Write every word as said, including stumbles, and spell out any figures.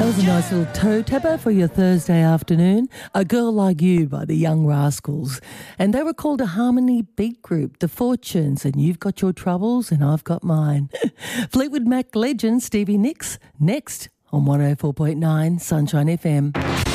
That was a nice little toe tapper for your Thursday afternoon. A Girl Like You by the Young Rascals. And they were called a harmony beat group, The Fortunes, and you've got your troubles and I've got mine. Fleetwood Mac legend Stevie Nicks, next on one oh four point nine Sunshine F M.